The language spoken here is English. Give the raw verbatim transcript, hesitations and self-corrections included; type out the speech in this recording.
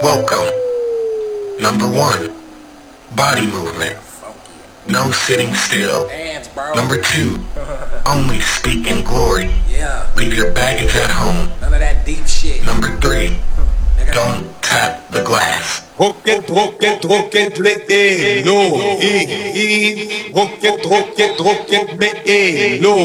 Welcome. Number one, body movement. No sitting still. Hands, bro. Number two, only speak in glory. Yeah. Leave your baggage at home. None of that deep shit. Number three, Nigga. don't tap the glass. Rocket, rocket, rocket, me, no, e, e, rocket, rocket, rocket, me, no.